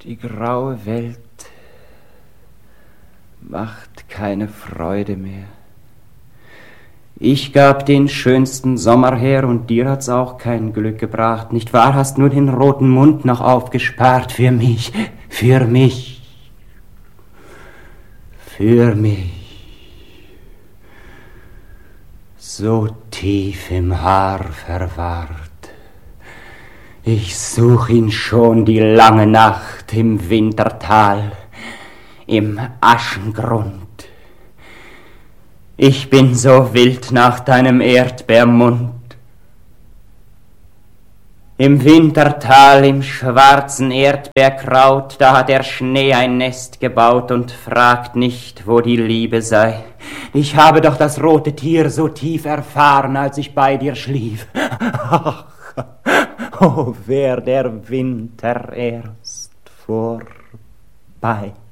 Die graue Welt macht keine Freude mehr. Ich gab den schönsten Sommer her und dir hat's auch kein Glück gebracht. Nicht wahr, hast nur den roten Mund noch aufgespart für mich, für mich, für mich. So tief im Haar verwahrt. Ich such ihn schon die lange Nacht im Wintertal, im Aschengrund. Ich bin so wild nach deinem Erdbeermund. Im Wintertal, im schwarzen Erdbeerkraut, da hat der Schnee ein Nest gebaut und fragt nicht, wo die Liebe sei. Ich habe doch das rote Tier so tief erfahren, als ich bei dir schlief. Ach, oh, wär der Winter erst vorbei.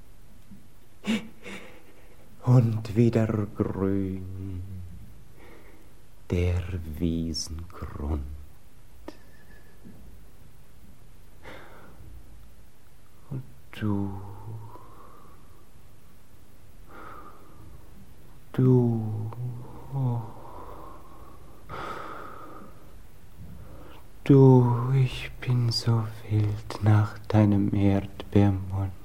Und wieder grün der Wiesengrund. Und du, ich bin so wild nach deinem Erdbeermund.